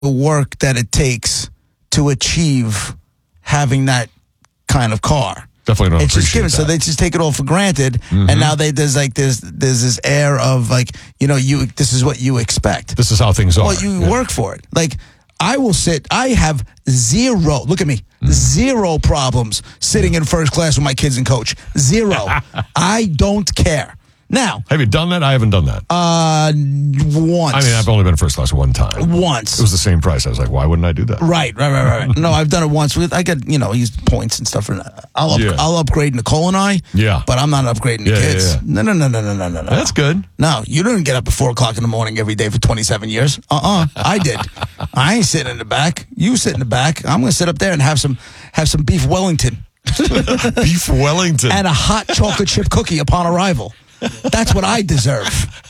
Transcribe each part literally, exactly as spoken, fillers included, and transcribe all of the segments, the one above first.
the work that it takes to achieve having that kind of car. Definitely don't it's just given, appreciate so that. they just take it all for granted, Mm-hmm. and now they there's like there's there's this air of like, you know, you this is what you expect. This is how things are. Well, you Yeah. work for it. Like I will sit. I have zero. Look at me. Mm. Zero problems sitting in first class with my kids and coach. Zero. I don't care. Now, have you done that? I haven't done that. uh, once. I mean, I've only been in first class one time. once. It was the same price. I was like, why wouldn't I do that? Right, right, right, right. No, I've done it once. With I get, you know, use points and stuff. For, I'll up, Yeah. I'll upgrade Nicole and I. Yeah. But I'm not upgrading the Yeah, yeah, kids. yeah. No, no, no, no, no, no, no, no. That's good. No, you didn't get up at four o'clock in the morning every day for twenty-seven years. Uh-uh. I did. I ain't sitting in the back. You sit in the back. I'm going to sit up there and have some have some beef Wellington Beef Wellington. and a hot chocolate chip cookie upon arrival. That's what I deserve.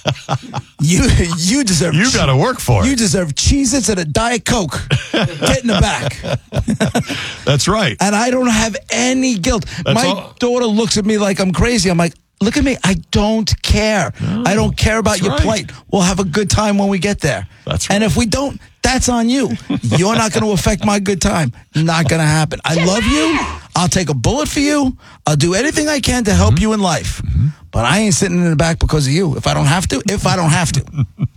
You you deserve. You got to work for You it. deserve Cheez-Its and a Diet Coke. Get in the back. That's right. And I don't have any guilt. That's My all- daughter looks at me like I'm crazy. I'm like, look at me. I don't care. I don't care about that's your right. plight. We'll have a good time when we get there. That's And right. if we don't, that's on you. You're not going to affect my good time. Not going to happen. I love you. I'll take a bullet for you. I'll do anything I can to help Mm-hmm. you in life. But I ain't sitting in the back because of you. If I don't have to, if I don't have to.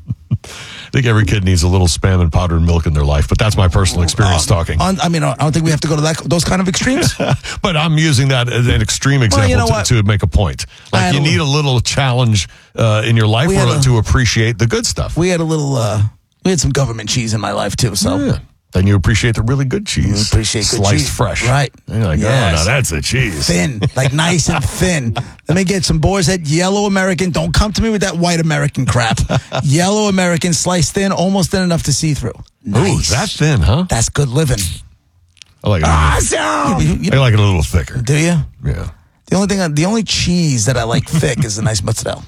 I think every kid needs a little Spam and powdered milk in their life, but that's my personal experience talking. On, I mean, I don't think we have to go to that, those kind of extremes. But I'm using that as an extreme example you know to, what? to make a point. I Like had you a need a little challenge uh, in your life We had or a- to appreciate the good stuff. We had a little, uh, we had some government cheese in my life too, so. Yeah. Then you appreciate the really good cheese. You appreciate good Sliced cheese. fresh. Right. And you're like, Yes. oh, now that's a cheese. Thin, like nice and thin. Let me get some Boar's Head Yellow American. Don't come to me with that white American crap. Yellow American, sliced thin, almost thin enough to see through. Ooh, Nice. that thin, huh? That's good living. I like it. A little, You- you- I like it a little thicker. do you? Yeah. The only thing, I, the only cheese that I like thick is the nice mozzarella,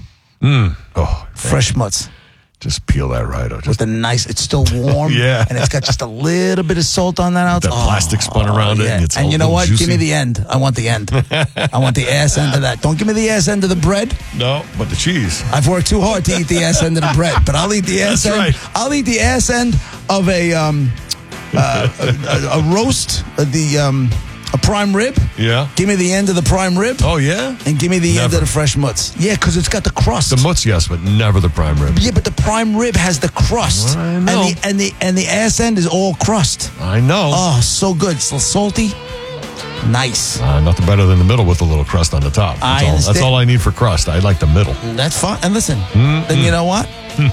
Oh, fresh mozz just peel that right out. with Just the nice. It's still warm, Yeah. and it's got just a little bit of salt on that outside. that plastic spun around it, and it's and all you know little what? juicy. Give me the end. I want the end. I want the ass end of that. Don't give me the ass end of the bread. No, but the cheese. I've worked too hard to eat the ass end of the bread, but I'll eat the ass That's end. right. I'll eat the ass end of a um, uh, a, a, a roast, uh, the um, a prime rib. Yeah. Give me the end of the prime rib, Oh, yeah? and give me the end Never. of the fresh mutts. Yeah, because it's got the crust. The mutts, yes, but never the prime rib. yeah, but the prime rib has the crust, I and know. the and the and the ass end is all crust. I know. Oh, so good, so salty, nice. Uh, nothing better than the middle with a little crust on the top. That's, I all, that's understand. all I need for crust. I like the middle. That's fine. And listen, then you know what?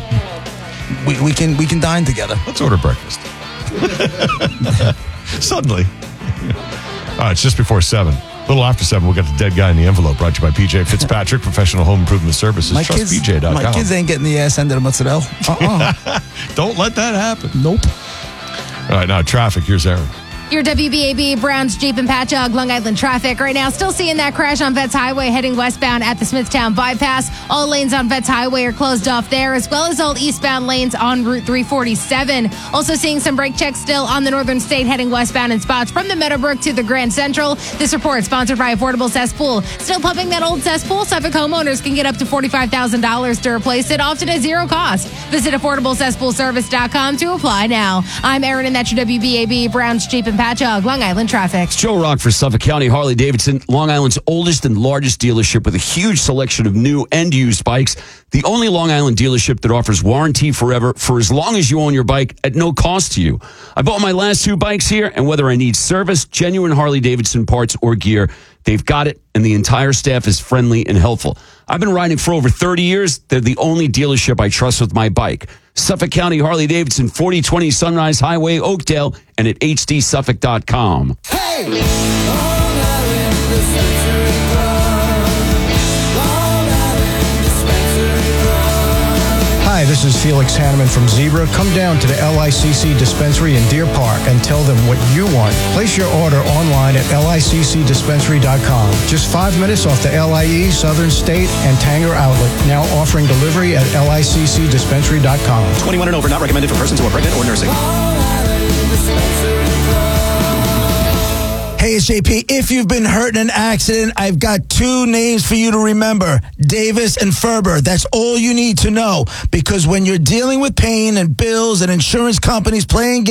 we, we can we can dine together. Let's order breakfast. Suddenly. All right, it's just before seven. A little after seven, we'll get the dead guy in the envelope. Brought to you by P J Fitzpatrick, Professional Home Improvement Services. My Trust kids, P J dot com. my kids ain't getting the ass end of the mozzarella. Uh-uh. Don't let that happen. Nope. All right, now traffic. Here's Aaron. Your W B A B Browns Jeep and Patchogue Long Island traffic right now. Still seeing that crash on Vets Highway heading westbound at the Smithtown bypass. All lanes on Vets Highway are closed off there, as well as all eastbound lanes on Route three forty-seven. Also seeing some brake checks still on the Northern State heading westbound in spots from the Meadowbrook to the Grand Central. This report sponsored by Affordable Cesspool. Still pumping that old cesspool? Suffolk homeowners can get up to forty-five thousand dollars to replace it, often at zero cost. Visit affordable cesspool service dot com to apply now. I'm Erin, and that's your W B A B Browns Jeep and Patchogue Long Island traffic. Joe Rock for Suffolk County Harley-Davidson, Long Island's oldest and largest dealership with a huge selection of new and used bikes. The only Long Island dealership that offers warranty forever for as long as you own your bike at no cost to you. I bought my last two bikes here, and whether I need service, genuine Harley-Davidson parts, or gear, they've got it, and the entire staff is friendly and helpful. I've been riding for over thirty years. They're the only dealership I trust with my bike. Suffolk County Harley-Davidson, forty twenty Sunrise Highway, Oakdale, and at H D Suffolk dot com. Hey! Long Island Dispensary Run. Long Island Dispensary Run. Hi, this is Felix Hanneman from Zebra. Come down to the L I C C Dispensary in Deer Park and tell them what you want. Place your order online at L I C C dispensary dot com. Just five minutes off the L I E, Southern State, and Tanger Outlet. Now offering delivery at L I C C dispensary dot com. twenty-one and over, not recommended for persons who are pregnant or nursing. Long Island Dispensary Run. Hey, Hey, it's J P. If you've been hurt in an accident, I've got two names for you to remember. Davis and Ferber. That's all you need to know. Because when you're dealing with pain and bills and insurance companies playing games,